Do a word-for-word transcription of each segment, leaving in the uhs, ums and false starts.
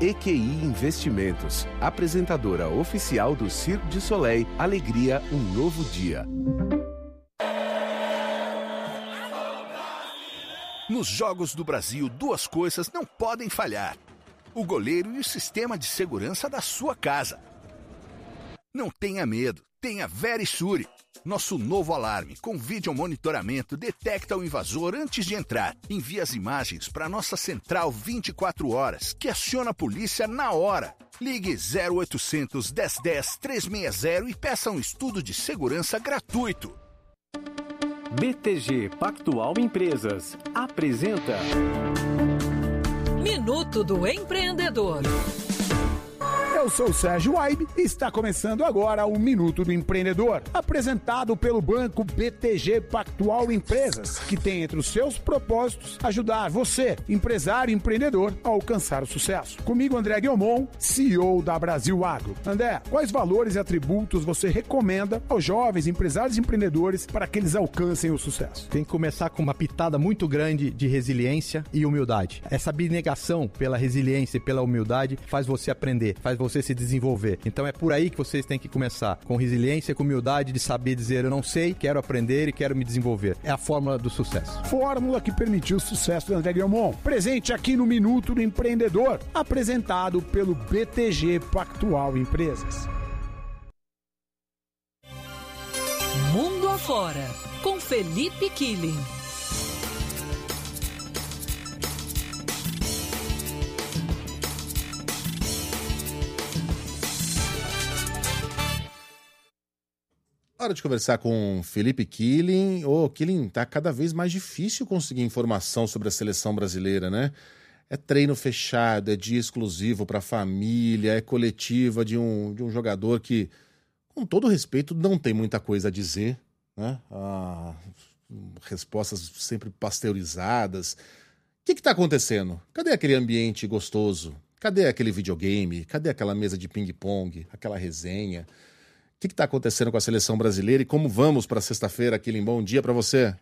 E Q I Investimentos, apresentadora oficial do Cirque du Soleil, Alegria, um novo dia. Nos Jogos do Brasil, duas coisas não podem falhar: o goleiro e o sistema de segurança da sua casa. Não tenha medo, tenha Verisure. Nosso novo alarme com vídeo monitoramento detecta o invasor antes de entrar. Envia as imagens para nossa central vinte e quatro horas, que aciona a polícia na hora. Ligue zero oitocentos, dez dez, trezentos e sessenta e peça um estudo de segurança gratuito. B T G Pactual Empresas apresenta Minuto do Empreendedor. Eu sou o Sérgio Aibe e está começando agora o Minuto do Empreendedor, apresentado pelo banco B T G Pactual Empresas, que tem entre os seus propósitos ajudar você, empresário e empreendedor, a alcançar o sucesso. Comigo, André Guilmon, C E O da Brasil Agro. André, quais valores e atributos você recomenda aos jovens empresários e empreendedores para que eles alcancem o sucesso? Tem que começar com uma pitada muito grande de resiliência e humildade. Essa abnegação pela resiliência e pela humildade faz você aprender, faz você se desenvolver. Então é por aí que vocês têm que começar, com resiliência, com humildade de saber dizer eu não sei, quero aprender e quero me desenvolver. É a fórmula do sucesso. Fórmula que permitiu o sucesso do André Guilmon. Presente aqui no Minuto do Empreendedor, apresentado pelo B T G Pactual Empresas. Mundo afora, com Felipe Killing. Hora de conversar com Felipe Killing. Ô, oh, Killing, tá cada vez mais difícil conseguir informação sobre a seleção brasileira, né? É treino fechado, é dia exclusivo para a família, é coletiva de um, de um jogador que, com todo respeito, não tem muita coisa a dizer, né? Ah, respostas sempre pasteurizadas. O que que tá acontecendo? Cadê aquele ambiente gostoso? Cadê aquele videogame? Cadê aquela mesa de ping-pong? Aquela resenha? O que está acontecendo com a seleção brasileira e como vamos para sexta-feira, Killing? Bom dia para você.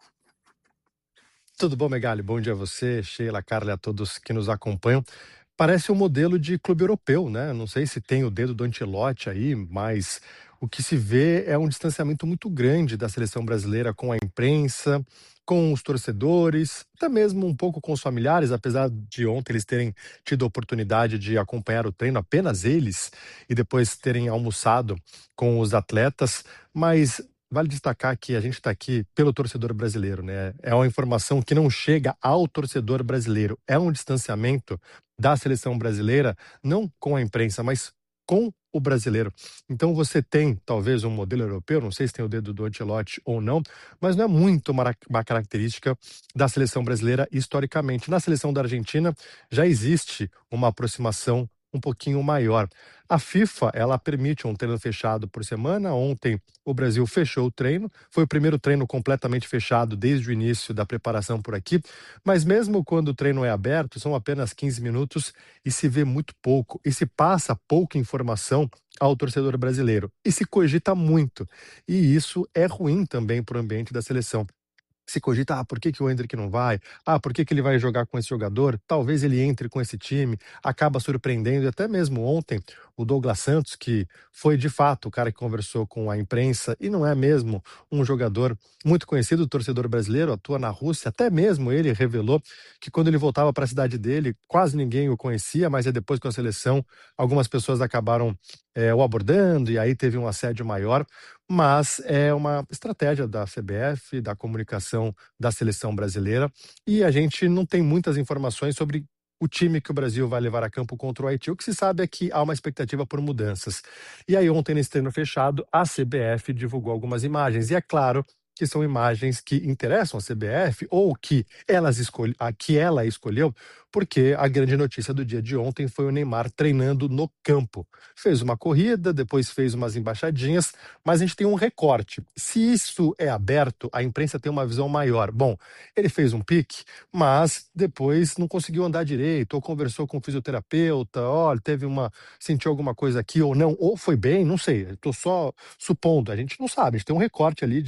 Tudo bom, Megali? Bom dia a você, Sheila, Carla e a todos que nos acompanham. Parece um modelo de clube europeu, né? Não sei se tem o dedo do Ancelotti aí, mas o que se vê é um distanciamento muito grande da seleção brasileira com a imprensa, com os torcedores, até mesmo um pouco com os familiares, apesar de ontem eles terem tido a oportunidade de acompanhar o treino, apenas eles, e depois terem almoçado com os atletas, mas vale destacar que a gente está aqui pelo torcedor brasileiro, né? É uma informação que não chega ao torcedor brasileiro, é um distanciamento da seleção brasileira, não com a imprensa, mas com o brasileiro. Então você tem talvez um modelo europeu, não sei se tem o dedo do Ancelotti ou não, mas não é muito uma, uma característica da seleção brasileira historicamente. Na seleção da Argentina já existe uma aproximação um pouquinho maior. A FIFA, ela permite um treino fechado por semana. Ontem o Brasil fechou o treino, foi o primeiro treino completamente fechado desde o início da preparação por aqui, mas mesmo quando o treino é aberto, são apenas quinze minutos e se vê muito pouco, e se passa pouca informação ao torcedor brasileiro, e se cogita muito, e isso é ruim também para o ambiente da seleção. Se cogita, ah, por que, que o Endrick não vai? Ah, por que, que ele vai jogar com esse jogador? Talvez ele entre com esse time, acaba surpreendendo. E até mesmo ontem, o Douglas Santos, que foi de fato o cara que conversou com a imprensa, e não é mesmo um jogador muito conhecido do torcedor brasileiro, atua na Rússia, até mesmo ele revelou que quando ele voltava para a cidade dele, quase ninguém o conhecia, mas é depois com a seleção, algumas pessoas acabaram é, o abordando, e aí teve um assédio maior. Mas é uma estratégia da C B F, da comunicação da seleção brasileira, e a gente não tem muitas informações sobre o time que o Brasil vai levar a campo contra o Haiti. O que se sabe é que há uma expectativa por mudanças. E aí ontem, nesse treino fechado, a C B F divulgou algumas imagens, e é claro que são imagens que interessam a C B F ou que, elas escolhe, a que ela escolheu, porque a grande notícia do dia de ontem foi o Neymar treinando no campo. Fez uma corrida, depois fez umas embaixadinhas, mas a gente tem um recorte. Se isso é aberto, a imprensa tem uma visão maior. Bom, ele fez um pique, mas depois não conseguiu andar direito, ou conversou com o fisioterapeuta, olha, teve uma, sentiu alguma coisa aqui ou não, ou foi bem, não sei, estou só supondo, a gente não sabe, a gente tem um recorte ali de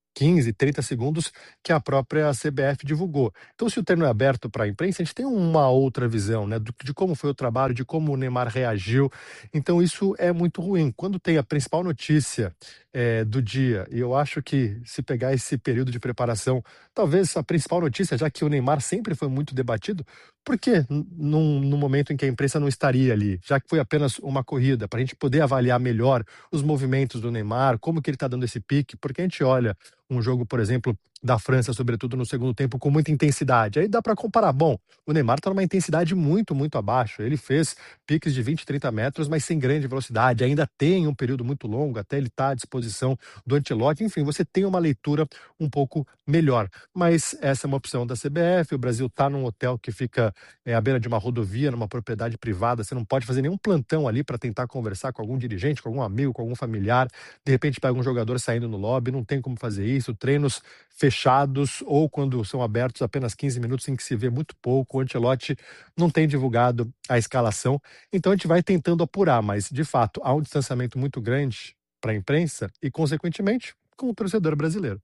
quinze, trinta segundos que a própria C B F divulgou. Então, se o treino é aberto para a imprensa, a gente tem uma outra visão, né, do, de como foi o trabalho, de como o Neymar reagiu. Então, isso é muito ruim. Quando tem a principal notícia é, do dia, e eu acho que se pegar esse período de preparação, talvez a principal notícia, já que o Neymar sempre foi muito debatido, por que num, num momento em que a imprensa não estaria ali, já que foi apenas uma corrida, para a gente poder avaliar melhor os movimentos do Neymar, como que ele está dando esse pique, porque a gente olha um jogo, por exemplo, da França, sobretudo no segundo tempo, com muita intensidade. Aí dá para comparar. Bom, o Neymar está numa intensidade muito, muito abaixo. Ele fez piques de vinte, trinta metros, mas sem grande velocidade. Ainda tem um período muito longo, até ele estar tá à disposição do Ancelotti. Enfim, você tem uma leitura um pouco melhor. Mas essa é uma opção da C B F. O Brasil está num hotel que fica é, à beira de uma rodovia, numa propriedade privada. Você não pode fazer nenhum plantão ali para tentar conversar com algum dirigente, com algum amigo, com algum familiar. De repente pega um jogador saindo no lobby. Não tem como fazer isso. Treinos fechados ou quando são abertos apenas quinze minutos em que se vê muito pouco. O Ancelotti não tem divulgado a escalação, então a gente vai tentando apurar, mas de fato há um distanciamento muito grande para a imprensa e consequentemente com o torcedor brasileiro.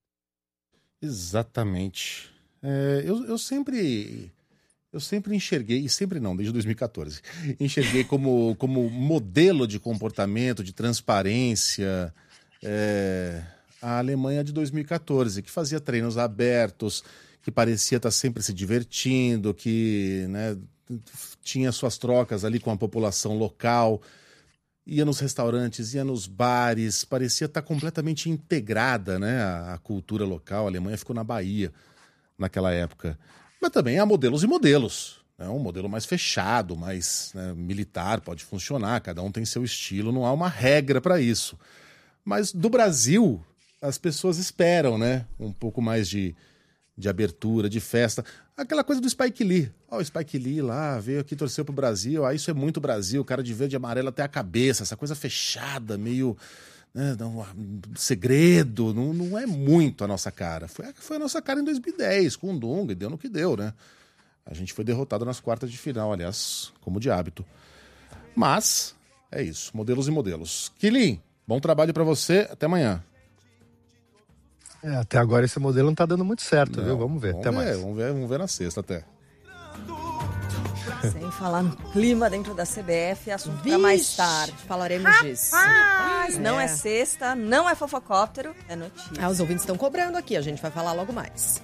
Exatamente. É, eu, eu sempre eu sempre enxerguei, e sempre não, desde dois mil e catorze, enxerguei como, como modelo de comportamento, de transparência, é, a Alemanha de dois mil e catorze, que fazia treinos abertos, que parecia estar sempre se divertindo, que, né, tinha suas trocas ali com a população local, ia nos restaurantes, ia nos bares, parecia estar completamente integrada, né, à, à cultura local. A Alemanha ficou na Bahia naquela época. Mas também há modelos e modelos. Né? Um modelo mais fechado, mais, né, militar, pode funcionar, cada um tem seu estilo, não há uma regra para isso. Mas do Brasil, as pessoas esperam, né, um pouco mais de, de abertura, de festa. Aquela coisa do Spike Lee. Ó, oh, o Spike Lee lá, veio aqui, torceu pro Brasil. Ah, isso é muito Brasil, cara de verde e amarelo até a cabeça. Essa coisa fechada, meio, né, não, segredo. Não, não é muito a nossa cara. Foi, foi a nossa cara em dois mil e dez, com o Dunga, e deu no que deu, né? A gente foi derrotado nas quartas de final, aliás, como de hábito. Mas, é isso. Modelos e modelos. Quilin, bom trabalho para você. Até amanhã. É, até agora esse modelo não tá dando muito certo, não, viu? Vamos ver, vamos até ver, mais. Vamos ver, vamos ver na sexta até. Sem falar no clima dentro da C B F, assunto para mais tarde. Falaremos Rapaz, disso. Mas não é. é sexta, não é fofocóptero, é notícia. Ah, os ouvintes estão cobrando aqui, a gente vai falar logo mais.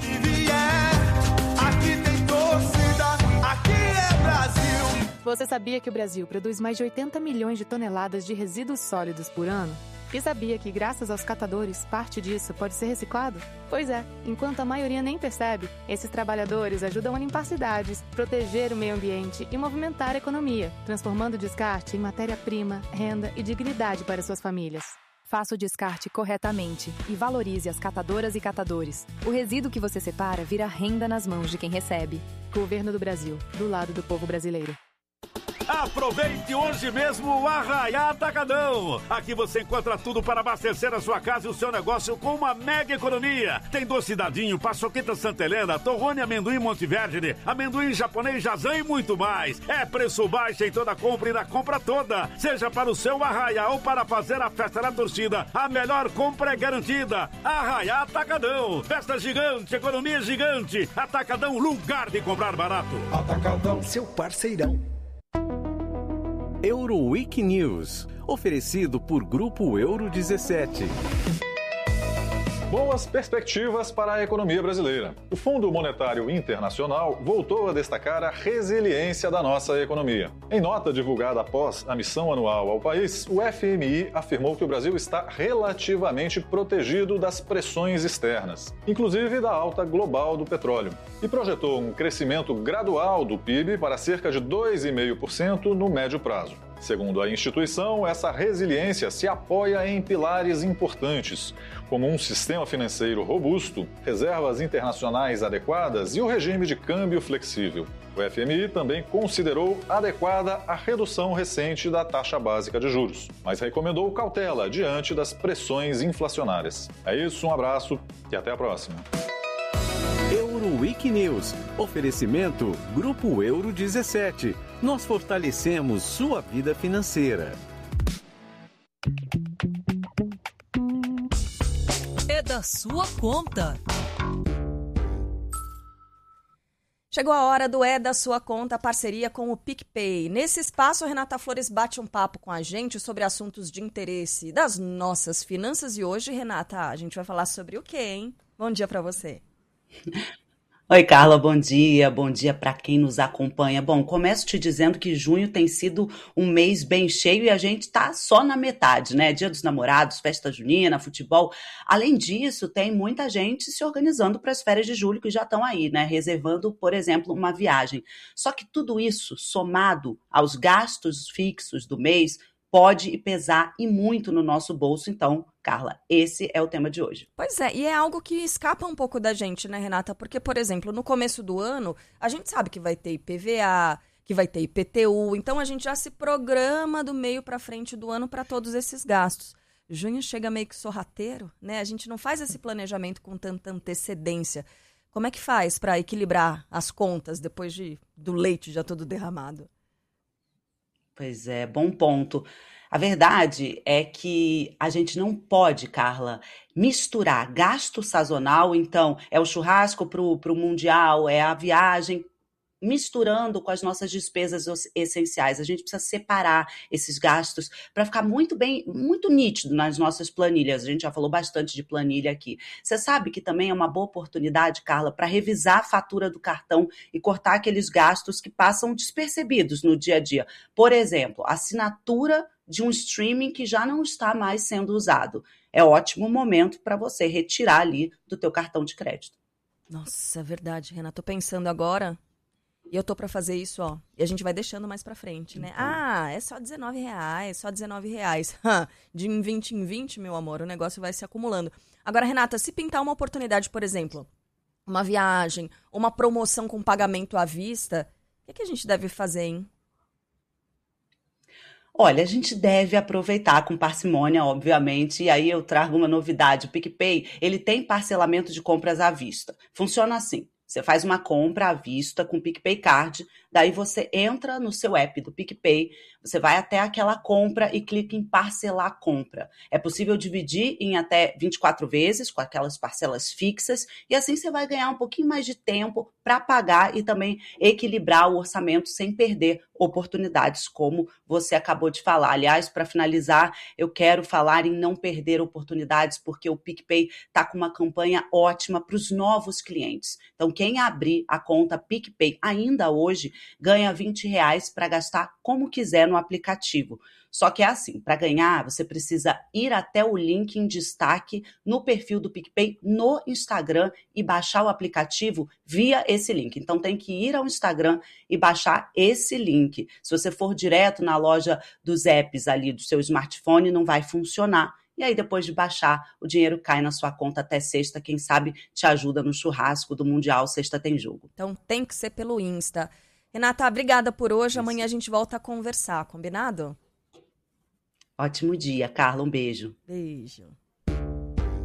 Aqui tem torcida, aqui é Brasil. Você sabia que o Brasil produz mais de oitenta milhões de toneladas de resíduos sólidos por ano? E sabia que, graças aos catadores, parte disso pode ser reciclado? Pois é, enquanto a maioria nem percebe, esses trabalhadores ajudam a limpar cidades, proteger o meio ambiente e movimentar a economia, transformando o descarte em matéria-prima, renda e dignidade para suas famílias. Faça o descarte corretamente e valorize as catadoras e catadores. O resíduo que você separa vira renda nas mãos de quem recebe. Governo do Brasil, do lado do povo brasileiro. Aproveite hoje mesmo o Arraiá Atacadão. Aqui você encontra tudo para abastecer a sua casa e o seu negócio com uma mega economia. Tem doce dadinho, paçoqueta Santa Helena, torrone amendoim Monteverdi, amendoim japonês Jazan e muito mais. É preço baixo em toda compra e na compra toda. Seja para o seu Arraiá ou para fazer a festa da torcida, a melhor compra é garantida. Arraiá Atacadão. Festa gigante, economia gigante. Atacadão, lugar de comprar barato. Atacadão, seu parceirão. Euroweek News, oferecido por Grupo Euro dezessete. Boas perspectivas para a economia brasileira. O Fundo Monetário Internacional voltou a destacar a resiliência da nossa economia. Em nota divulgada após a missão anual ao país, o F M I afirmou que o Brasil está relativamente protegido das pressões externas, inclusive da alta global do petróleo, e projetou um crescimento gradual do P I B para cerca de dois vírgula cinco por cento no médio prazo. Segundo a instituição, essa resiliência se apoia em pilares importantes, como um sistema financeiro robusto, reservas internacionais adequadas e o regime de câmbio flexível. O F M I também considerou adequada a redução recente da taxa básica de juros, mas recomendou cautela diante das pressões inflacionárias. É isso, um abraço e até a próxima. Euroweek News. Oferecimento Grupo Euro dezessete. Nós fortalecemos sua vida financeira. E da sua conta. Chegou a hora do É da Sua Conta, parceria com o PicPay. Nesse espaço, a Renata Flores bate um papo com a gente sobre assuntos de interesse das nossas finanças. E hoje, Renata, a gente vai falar sobre o quê, hein? Bom dia para você. Oi, Carla, bom dia. Bom dia para quem nos acompanha. Bom, começo te dizendo que junho tem sido um mês bem cheio e a gente tá só na metade, né? Dia dos Namorados, festa junina, futebol. Além disso, tem muita gente se organizando para as férias de julho que já estão aí, né? Reservando, por exemplo, uma viagem. Só que tudo isso, somado aos gastos fixos do mês, pode pesar e muito no nosso bolso. Então, Carla, esse é o tema de hoje. Pois é, e é algo que escapa um pouco da gente, né, Renata? Porque, por exemplo, no começo do ano, a gente sabe que vai ter I P V A, que vai ter I P T U, então a gente já se programa do meio para frente do ano para todos esses gastos. Junho chega meio que sorrateiro, né? A gente não faz esse planejamento com tanta antecedência. Como é que faz para equilibrar as contas depois de, do leite já todo derramado? Pois é, bom ponto. A verdade é que a gente não pode, Carla, misturar gasto sazonal, então é o churrasco para o Mundial, é a viagem, misturando com as nossas despesas essenciais. A gente precisa separar esses gastos para ficar muito bem, muito nítido nas nossas planilhas. A gente já falou bastante de planilha aqui. Você sabe que também é uma boa oportunidade, Carla, para revisar a fatura do cartão e cortar aqueles gastos que passam despercebidos no dia a dia. Por exemplo, assinatura de um streaming que já não está mais sendo usado. É ótimo momento para você retirar ali do teu cartão de crédito. Nossa, é verdade, Renata. Tô pensando agora... E eu tô pra fazer isso, ó. E a gente vai deixando mais pra frente, né? Uhum. Ah, é só dezenove reais, só dezenove reais. De em vinte em vinte, meu amor, o negócio vai se acumulando. Agora, Renata, se pintar uma oportunidade, por exemplo, uma viagem, uma promoção com pagamento à vista, o que, que a gente deve fazer, hein? Olha, a gente deve aproveitar com parcimônia, obviamente, e aí eu trago uma novidade. O PicPay, ele tem parcelamento de compras à vista. Funciona assim. Você faz uma compra à vista com o PicPay Card, daí você entra no seu app do PicPay, você vai até aquela compra e clica em parcelar a compra. É possível dividir em até vinte e quatro vezes, com aquelas parcelas fixas, e assim você vai ganhar um pouquinho mais de tempo para pagar e também equilibrar o orçamento sem perder oportunidades, como você acabou de falar. Aliás, para finalizar, eu quero falar em não perder oportunidades, porque o PicPay está com uma campanha ótima para os novos clientes. Então, quem abrir a conta PicPay ainda hoje, ganha vinte reais para gastar como quiser no aplicativo. Só que é assim, para ganhar, você precisa ir até o link em destaque no perfil do PicPay no Instagram e baixar o aplicativo via esse link. Então tem que ir ao Instagram e baixar esse link. Se você for direto na loja dos apps ali do seu smartphone, não vai funcionar. E aí, depois de baixar, o dinheiro cai na sua conta até sexta. Quem sabe te ajuda no churrasco do Mundial. Sexta tem jogo. Então tem que ser pelo Insta. Renata, obrigada por hoje. Isso. Amanhã a gente volta a conversar, combinado? Ótimo dia, Carla. Um beijo. Beijo.